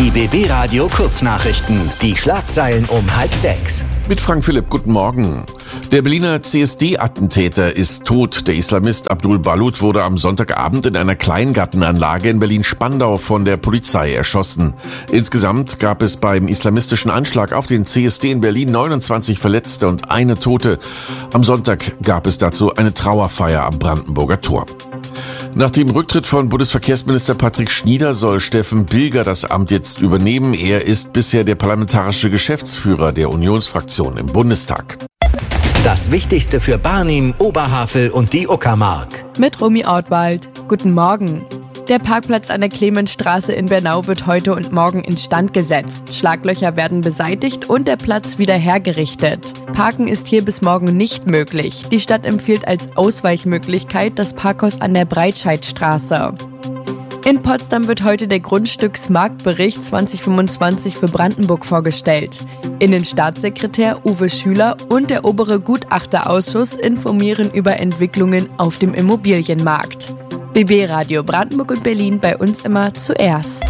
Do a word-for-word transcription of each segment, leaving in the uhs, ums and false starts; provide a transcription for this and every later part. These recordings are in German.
Die B B Radio Kurznachrichten. Die Schlagzeilen um halb sechs. Mit Frank Philipp, guten Morgen. Der Berliner C S D-Attentäter ist tot. Der Islamist Abdul Balut wurde am Sonntagabend in einer Kleingartenanlage in Berlin-Spandau von der Polizei erschossen. Insgesamt gab es beim islamistischen Anschlag auf den C S D in Berlin neunundzwanzig Verletzte und eine Tote. Am Sonntag gab es dazu eine Trauerfeier am Brandenburger Tor. Nach dem Rücktritt von Bundesverkehrsminister Patrick Schnieder soll Steffen Bilger das Amt jetzt übernehmen. Er ist bisher der parlamentarische Geschäftsführer der Unionsfraktion im Bundestag. Das Wichtigste für Barnim, Oberhavel und die Uckermark. Mit Romy Ortwald. Guten Morgen. Der Parkplatz an der Clemensstraße in Bernau wird heute und morgen instand gesetzt. Schlaglöcher werden beseitigt und der Platz wieder hergerichtet. Parken ist hier bis morgen nicht möglich. Die Stadt empfiehlt als Ausweichmöglichkeit das Parkhaus an der Breitscheidstraße. In Potsdam wird heute der Grundstücksmarktbericht zwanzig fünfundzwanzig für Brandenburg vorgestellt. Innenstaatssekretär Uwe Schüler und der obere Gutachterausschuss informieren über Entwicklungen auf dem Immobilienmarkt. B B Radio Brandenburg und Berlin, bei uns immer zuerst.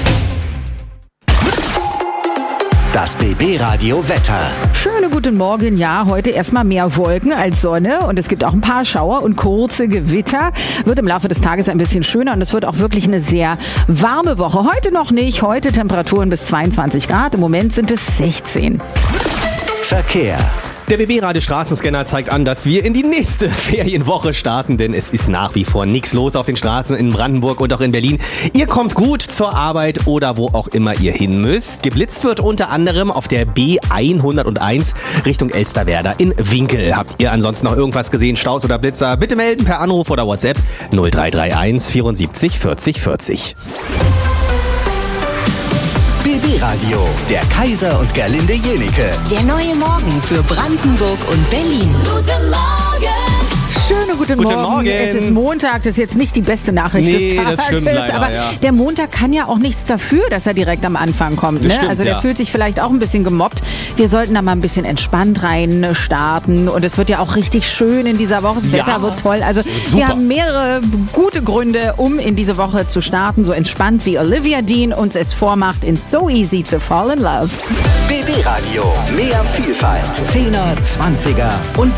Das B B Radio Wetter. Schönen guten Morgen. Ja, heute erstmal mehr Wolken als Sonne und es gibt auch ein paar Schauer und kurze Gewitter. Wird im Laufe des Tages ein bisschen schöner und es wird auch wirklich eine sehr warme Woche. Heute noch nicht. Heute Temperaturen bis zweiundzwanzig Grad. Im Moment sind es sechzehn. Verkehr. Der B B-Radio Straßenscanner zeigt an, dass wir in die nächste Ferienwoche starten, denn es ist nach wie vor nichts los auf den Straßen in Brandenburg und auch in Berlin. Ihr kommt gut zur Arbeit oder wo auch immer ihr hin müsst. Geblitzt wird unter anderem auf der B hunderteins Richtung Elsterwerda in Winkel. Habt ihr ansonsten noch irgendwas gesehen, Staus oder Blitzer? Bitte melden per Anruf oder WhatsApp null drei drei eins vierundsiebzig vierzig vierzig. B B Radio, der Kaiser und Gerlinde Jenike. Der neue Morgen für Brandenburg und Berlin. Guten Morgen! Schönen guten, Guten Morgen. Morgen. Es ist Montag, das ist jetzt nicht die beste Nachricht Nee, des Tages. das stimmt leider, aber ja. der Montag kann ja auch nichts dafür, dass er direkt am Anfang kommt. Das Ne? stimmt, also der ja. fühlt sich vielleicht auch ein bisschen gemobbt. Wir sollten da mal ein bisschen entspannt rein starten. Und es wird ja auch richtig schön in dieser Woche. Das Ja. Wetter wird toll. Also Super. wir haben mehrere gute Gründe, um in diese Woche zu starten. So entspannt wie Olivia Dean uns es vormacht in So Easy to Fall in Love. B B Radio, mehr Vielfalt. Zehner, Zwanziger und